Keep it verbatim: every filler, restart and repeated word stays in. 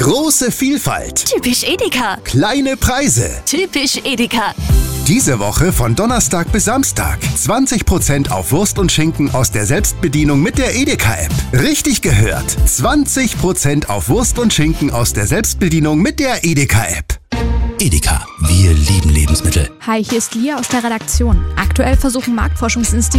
Große Vielfalt. Typisch Edeka. Kleine Preise. Typisch Edeka. Diese Woche von Donnerstag bis Samstag. zwanzig Prozent auf Wurst und Schinken aus der Selbstbedienung mit der Edeka-App. Richtig gehört. zwanzig Prozent auf Wurst und Schinken aus der Selbstbedienung mit der Edeka-App. Edeka, wir lieben Lebensmittel. Hi, hier ist Lia aus der Redaktion. Aktuell versuchen Marktforschungsinstitute